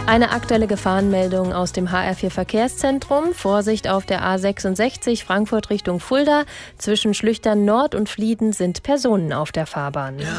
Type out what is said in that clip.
Eine aktuelle Gefahrenmeldung aus dem HR4 Verkehrszentrum. Vorsicht auf der A66 Frankfurt Richtung Fulda. Zwischen Schlüchtern Nord und Flieden sind Personen auf der Fahrbahn.